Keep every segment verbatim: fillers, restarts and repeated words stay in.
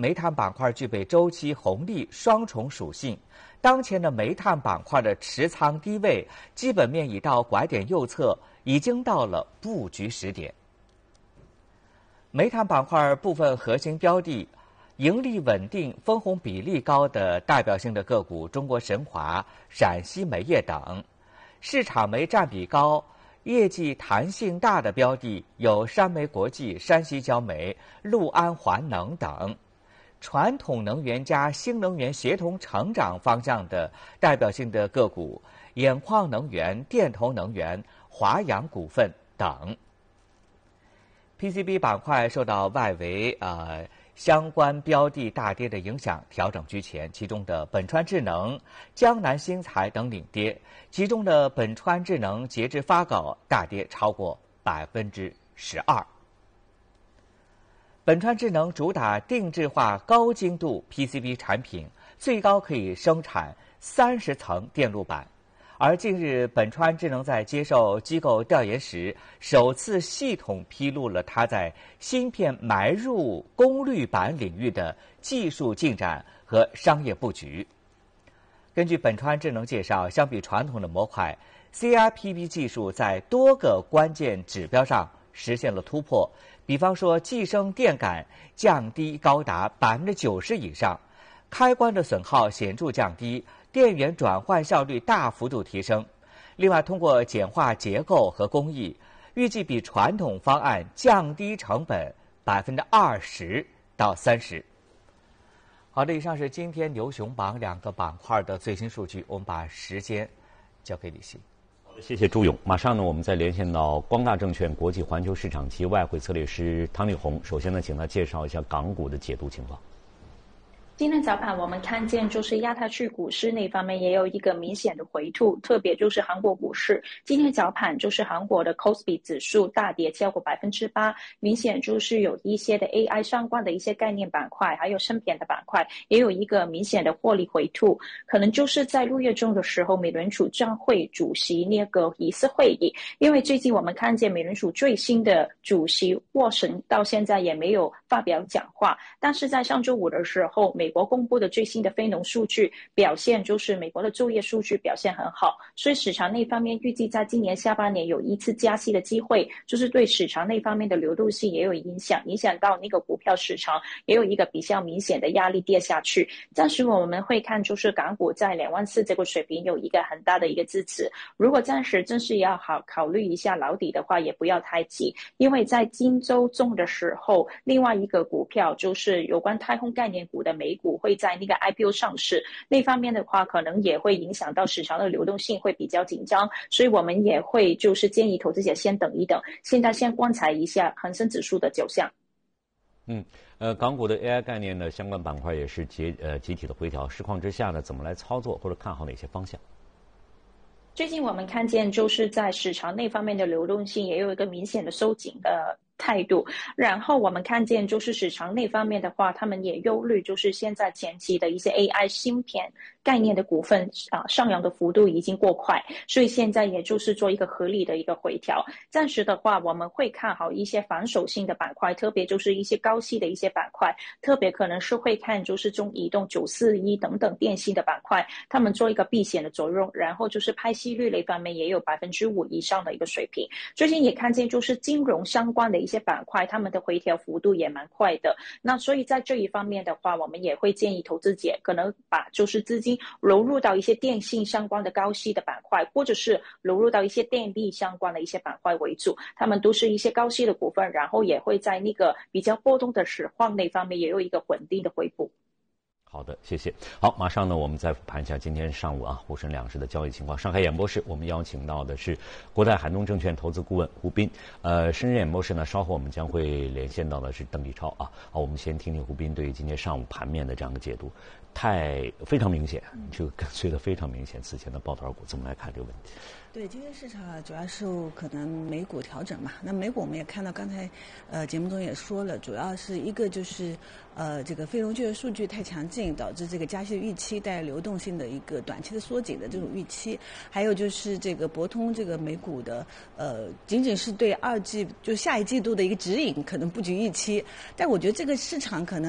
煤炭板块具备周期红利双重属性，当前的煤炭板块的持仓低位，基本面已到拐点右侧，已经到了布局时点。煤炭板块部分核心标的，盈利稳定、分红比例高的代表性的个股，中国神华、陕西煤业等；市场煤占比高、业绩弹性大的标的有山煤国际、山西焦煤、陆安环能等；传统能源加新能源协同成长方向的代表性的个股，兖矿能源、电投能源、华阳股份等。P C B 板块受到外围呃相关标的大跌的影响，调整居前。其中的本川智能、江南新材等领跌，其中的本川智能截至发稿大跌超过百分之十二。本川智能主打定制化高精度 P C B 产品，最高可以生产三十层电路板。而近日，本川智能在接受机构调研时，首次系统披露了它在芯片埋入功率板领域的技术进展和商业布局。根据本川智能介绍，相比传统的模块 ，C I P B 技术在多个关键指标上实现了突破，比方说寄生电感降低高达百分之九十以上，开关的损耗显著降低。电源转换效率大幅度提升，另外通过简化结构和工艺，预计比传统方案降低成本百分之二十到三十。好的，以上是今天牛熊榜两个板块的最新数据，我们把时间交给李希。 好的，谢谢朱勇。马上呢，我们再连线到光大证券国际环球市场及外汇策略师汤丽红。首先呢，请他介绍一下港股的解读情况。 今天早盘我们看见就是亚太区股市那方面也有一个明显的回吐，特别就是韩国股市今天早盘就是韩国的 Kospi 指数大跌超过百分之八，明显就是有一些的 A I 相关的一些概念板块还有芯片的板块也有一个明显的获利回吐，可能就是在六月中的时候美联储将会主席那个议事会议，因为最近我们看见美联储最新的主席沃什到现在也没有发表讲话，但是在上周五的时候美美国公布的最新的非农数据表现就是美国的就业数据表现很好，所以市场那方面预计在今年下半年有一次加息的机会，就是对市场那方面的流动性也有影响，影响到那个股票市场也有一个比较明显的压力跌下去。暂时我们会看就是港股在两万四这个水平有一个很大的一个支持，如果暂时真是要好考虑一下牢底的话也不要太急，因为在今周中的时候另外一个股票就是有关太空概念股的美股会在那个 I P O 上市，那方面的话可能也会影响到市场的流动性会比较紧张，所以我们也会就是建议投资者先等一等，现在先观察一下恒生指数的走向。 嗯，呃，港股的 A I 概念的相关板块也是集呃集体的回调，市况之下呢，怎么来操作或者看好哪些方向？ 最近我们看见就是在市场那方面的流动性也有一个明显的收紧的态度，然后我们看见就是市场那方面的话他们也忧虑就是现在前期的一些 A I 芯片概念的股份啊上扬的幅度已经过快，所以现在也就是做一个合理的一个回调。暂时的话我们会看好一些防守性的板块，特别就是一些高息的一些板块，特别可能是会看就是中移动、九四一等等电信的板块，他们做一个避险的作用，然后就是派息率那方面也有百分之五以上的一个水平。最近也看见就是金融相关的一些板块他们的回调幅度也蛮快的，那所以在这一方面的话我们也会建议投资者可能把就是资金流入到一些电信相关的高息的板块，或者是流入到一些电力相关的一些板块为主，他们都是一些高息的股份，然后也会在那个比较波动的市况那方面也有一个稳定的回补。 好的，谢谢。好，马上呢，我们再盘一下今天上午啊沪深两市的交易情况。上海演播室，我们邀请到的是国泰寒冬证券投资顾问胡斌。呃，深圳演播室呢，稍后我们将会连线到的是邓立超啊。好，我们先听听胡斌对于今天上午盘面的这样的解读，太非常明显，这个跟随的非常明显。此前的抱团股怎么来看这个问题？ 对，今天市场主要是可能美股调整嘛。那美股我们也看到，刚才呃节目中也说了，主要是一个就是呃这个非农就业数据太强劲，导致这个加息预期带流动性的一个短期的缩紧的这种预期，还有就是这个博通这个美股的呃仅仅是对二季就下一季度的一个指引可能不及预期，但我觉得这个市场可能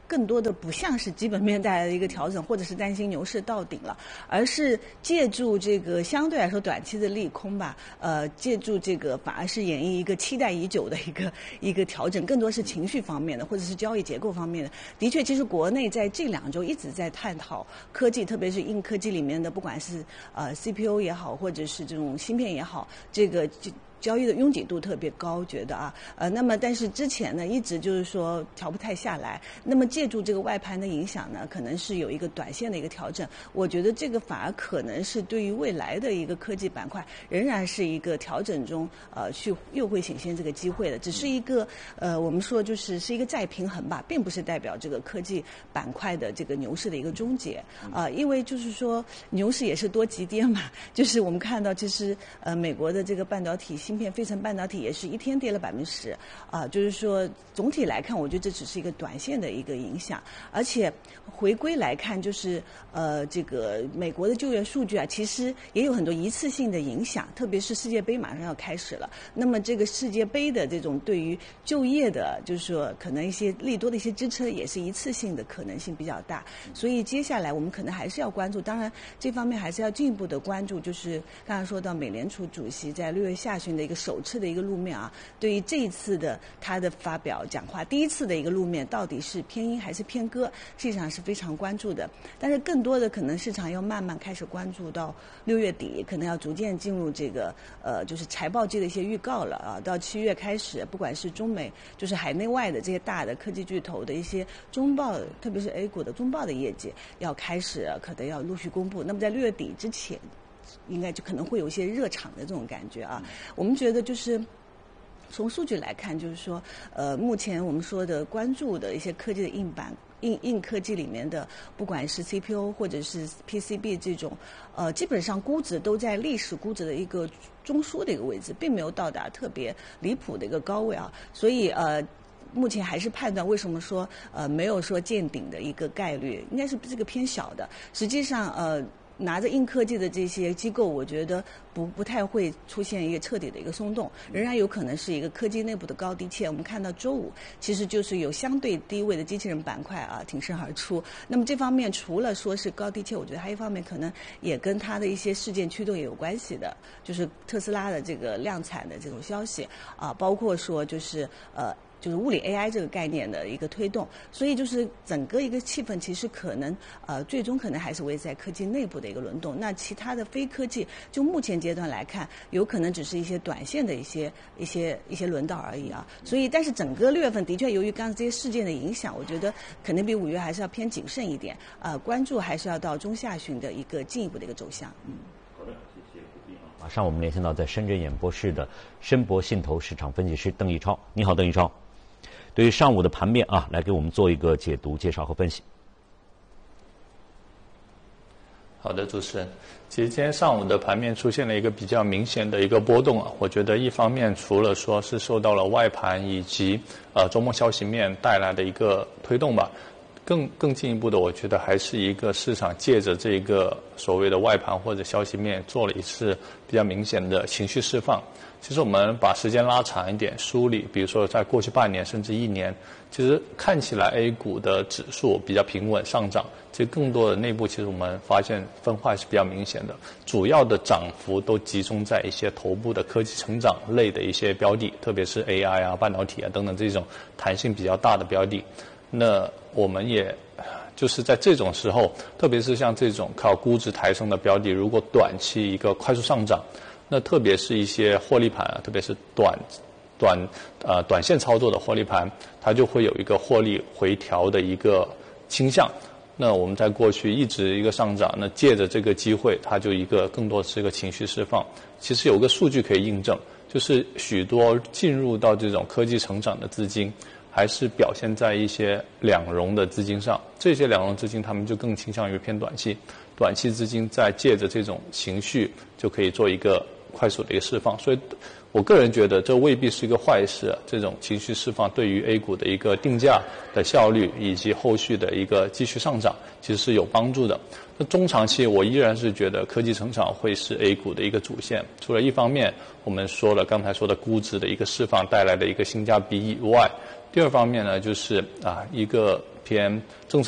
更多的不像是基本面带来的一个调整，或者是担心牛市到顶了，而是借助这个相对来说短期的利空吧，呃，借助这个反而是演绎一个期待已久的一个一个调整，更多是情绪方面的，或者是交易结构方面的。的确，其实国内在这两周一直在探讨科技，特别是硬科技里面的，不管是呃 C P U 也好，或者是这种芯片也好，这个交易的拥挤度特别高，觉得啊，呃，那么但是之前呢，一直就是说调不太下来。那么借助这个外盘的影响呢，可能是有一个短线的一个调整。我觉得这个反而可能是对于未来的一个科技板块，仍然是一个调整中，呃，去又会显现这个机会的。只是一个呃，我们说就是是一个再平衡吧，并不是代表这个科技板块的这个牛市的一个终结啊、呃，因为就是说牛市也是多级跌嘛，就是我们看到其实呃美国的这个半导体。芯片费城半导体也是一天跌了百分之十，啊，就是说总体来看，我觉得这只是一个短线的一个影响，而且回归来看，就是呃这个美国的就业数据啊，其实也有很多一次性的影响，特别是世界杯马上要开始了，那么这个世界杯的这种对于就业的，就是说可能一些利多的一些支撑，也是一次性的可能性比较大，所以接下来我们可能还是要关注，当然这方面还是要进一步的关注，就是刚才说到美联储主席在六月下旬的一个首次的一个路面啊，对于这一次的他的发表讲话，第一次的一个路面到底是偏鹰还是偏鸽，实际上是非常关注的。但是更多的可能市场要慢慢开始关注到六月底，可能要逐渐进入这个呃就是财报季的一些预告了啊。到七月开始，不管是中美就是海内外的这些大的科技巨头的一些中报，特别是 A 股的中报的业绩要开始可能要陆续公布。那么在六月底之前，应该就可能会有一些热场的这种感觉啊。我们觉得就是从数据来看，就是说，呃，目前我们说的关注的一些科技的硬板。硬硬科技里面的，不管是 C P U 或者是 P C B 这种，呃，基本上估值都在历史估值的一个中枢的一个位置，并没有到达特别离谱的一个高位啊。所以呃，目前还是判断为什么说呃没有说见顶的一个概率，应该是这个偏小的。实际上呃。拿着硬科技的这些机构，我觉得不不太会出现一个彻底的一个松动，仍然有可能是一个科技内部的高低切。我们看到周五其实就是有相对低位的机器人板块啊挺身而出。那么这方面除了说是高低切，我觉得还有一方面可能也跟它的一些事件驱动也有关系的，就是特斯拉的这个量产的这种消息啊，包括说就是呃。就是物理 A I 这个概念的一个推动，所以就是整个一个气氛其实可能呃最终可能还是围在科技内部的一个轮动。那其他的非科技，就目前阶段来看，有可能只是一些短线的一些一些一些轮动而已啊。所以，但是整个六月份的确由于刚才这些事件的影响，我觉得肯定比五月还是要偏谨慎一点。呃，关注还是要到中下旬的一个进一步的一个走向。嗯。 好的，谢谢胡斌啊。马上我们连线到在深圳演播室的申博信投市场分析师邓毅超，你好，邓毅超。对于上午的盘面啊，来给我们做一个解读、介绍和分析。 好的，主持人，其实今天上午的盘面出现了一个比较明显的一个波动啊。我觉得一方面除了说是受到了外盘以及呃周末消息面带来的一个推动吧，更更进一步的，我觉得还是一个市场借着这个所谓的外盘或者消息面做了一次比较明显的情绪释放。其实我们把时间拉长一点梳理，比如说在过去半年甚至一年，其实看起来 A 股的指数比较平稳上涨，其实更多的内部其实我们发现分化是比较明显的，主要的涨幅都集中在一些头部的科技成长类的一些标的，特别是 A I 啊、半导体啊等等这种弹性比较大的标的。那我们也就是在这种时候，特别是像这种靠估值抬升的标的，如果短期一个快速上涨，那特别是一些获利盘啊，特别是短短呃短线操作的获利盘，它就会有一个获利回调的一个倾向。那我们在过去一直一个上涨，那借着这个机会，它就一个更多是一个情绪释放。其实有个数据可以印证，就是许多进入到这种科技成长的资金，还是表现在一些两融的资金上。这些两融资金，他们就更倾向于偏短期，短期资金在借着这种情绪就可以做一个快速的一个释放。所以我个人觉得这未必是一个坏事，这种情绪释放对于 A 股的一个定价的效率以及后续的一个继续上涨其实是有帮助的。那中长期我依然是觉得科技成长会是 A 股的一个主线，除了一方面我们说了刚才说的估值的一个释放带来的一个性价比以外，第二方面呢就是啊一个天政策